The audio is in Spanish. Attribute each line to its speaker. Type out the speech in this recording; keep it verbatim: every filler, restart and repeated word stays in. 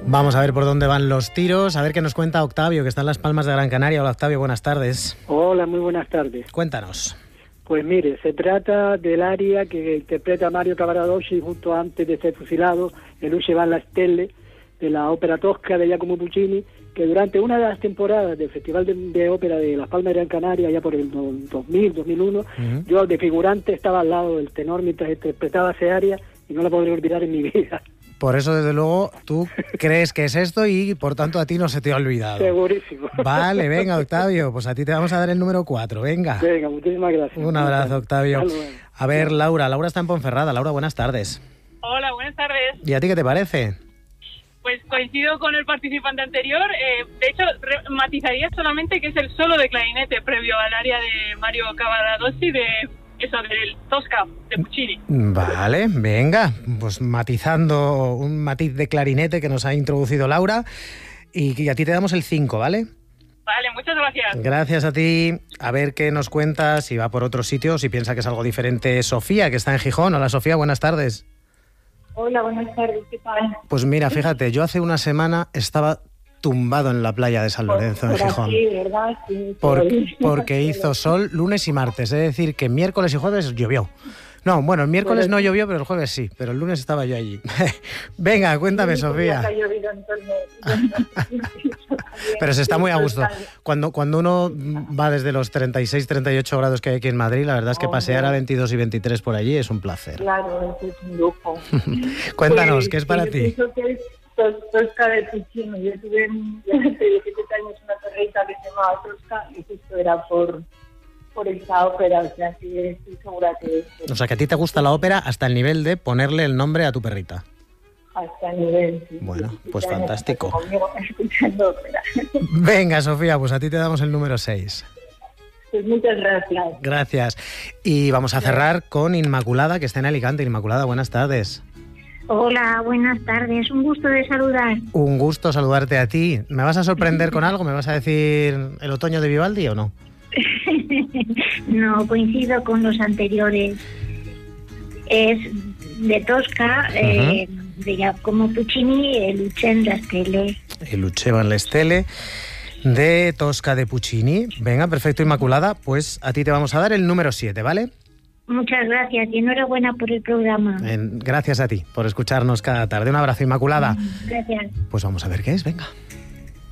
Speaker 1: Vamos a ver por dónde van los tiros, a ver qué nos cuenta Octavio, que está en Las Palmas de Gran Canaria. Hola Octavio, buenas tardes.
Speaker 2: Hola, muy buenas tardes.
Speaker 1: Cuéntanos.
Speaker 2: Pues mire, se trata del aria que interpreta Mario Cavaradossi justo antes de ser fusilado en Luce van la Stelle, de la ópera Tosca de Giacomo Puccini, que durante una de las temporadas del Festival de, de Ópera de Las Palmas de Gran Canaria, ya por el dos mil, dos mil uno, uh-huh. yo de figurante estaba al lado del tenor mientras interpretaba ese aria y no la podré olvidar en mi vida.
Speaker 1: Por eso, desde luego, tú crees que es esto y, por tanto, a ti no se te ha olvidado.
Speaker 2: Segurísimo.
Speaker 1: Vale, venga, Octavio, pues a ti te vamos a dar el número cuatro, venga.
Speaker 2: Venga, muchísimas gracias.
Speaker 1: Un abrazo, Octavio. A ver, Laura, Laura está en Ponferrada. Laura, buenas tardes.
Speaker 3: Hola, buenas tardes.
Speaker 1: ¿Y a ti qué te parece?
Speaker 3: Pues coincido con el participante anterior. Eh, de hecho, re- matizaría solamente que es el solo de clarinete previo al área de Mario Cavaradossi de... Eso, del Tosca, de Puccini.
Speaker 1: Vale, venga, pues matizando un matiz de clarinete que nos ha introducido Laura. Y, y a ti te damos el cinco, ¿vale?
Speaker 3: Vale, muchas gracias.
Speaker 1: Gracias a ti. A ver qué nos cuentas, si va por otro sitio, si piensa que es algo diferente. Sofía, que está en Gijón. Hola, Sofía, buenas tardes.
Speaker 4: Hola, buenas tardes, ¿qué tal?
Speaker 1: Pues mira, fíjate, yo hace una semana estaba tumbado en la playa de San Lorenzo,
Speaker 4: por,
Speaker 1: en
Speaker 4: por
Speaker 1: Gijón.
Speaker 4: Aquí, ¿verdad? Sí,
Speaker 1: Por,
Speaker 4: sí.
Speaker 1: porque hizo sol lunes y martes, es decir, que miércoles y jueves llovió. No, bueno, el miércoles bueno, no llovió, pero el jueves sí, pero el lunes estaba yo allí. Venga, cuéntame, sí, Sofía.
Speaker 4: Ha llovido en torno.
Speaker 1: Pero se está muy a gusto. Cuando, cuando uno va desde los treinta y seis, treinta y ocho grados que hay aquí en Madrid, la verdad es que oh, pasear a veintidós y veintitrés por allí es un placer.
Speaker 4: Claro, eso es un lujo.
Speaker 1: Cuéntanos,
Speaker 4: pues,
Speaker 1: ¿qué es para
Speaker 4: yo
Speaker 1: ti?
Speaker 4: Pienso que es Tosca de Puccini. Yo tuve hace diecisiete años una perrita que se llamaba Tosca y justo era por... por esta ópera, o sea, sí, estoy segura que...
Speaker 1: O sea, que a ti te gusta la ópera hasta el nivel de ponerle el nombre a tu perrita.
Speaker 4: Hasta el nivel, sí.
Speaker 1: Bueno,
Speaker 4: sí,
Speaker 1: pues fantástico.
Speaker 4: Conmigo, escuchando ópera.
Speaker 1: Venga, Sofía, pues a ti te damos el número seis.
Speaker 4: Pues muchas gracias.
Speaker 1: Gracias. Y vamos a cerrar con Inmaculada, que está en Alicante. Inmaculada, buenas tardes.
Speaker 5: Hola, buenas tardes. Un gusto de saludar.
Speaker 1: Un gusto saludarte a ti. ¿Me vas a sorprender con algo? ¿Me vas a decir el otoño de Vivaldi o no?
Speaker 5: No, coincido con los anteriores. Es de Tosca, uh-huh. eh, de Giacomo Puccini, el Luce van la Stelle.
Speaker 1: El Luce van la Stelle de Tosca de Puccini. Venga, perfecto, Inmaculada. Pues a ti te vamos a dar el número siete, ¿vale?
Speaker 5: Muchas gracias y enhorabuena por el programa.
Speaker 1: Eh, gracias a ti por escucharnos cada tarde. Un abrazo, Inmaculada.
Speaker 5: Gracias.
Speaker 1: Pues vamos a ver qué es, venga.